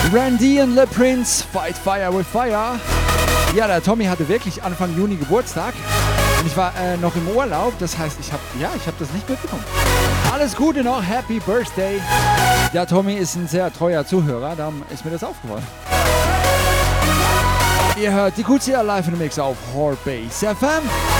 Randy and Le Prince, Fight Fire with Fire. Ja, der Tommy hatte wirklich Anfang Juni Geburtstag. Und ich war noch im Urlaub, das heißt, ich hab das nicht mitbekommen. Alles Gute noch, Happy Birthday. Der Tommy ist ein sehr treuer Zuhörer, darum ist mir das aufgefallen. Ihr hört die QCR live in the Mix auf Horde Bass FM.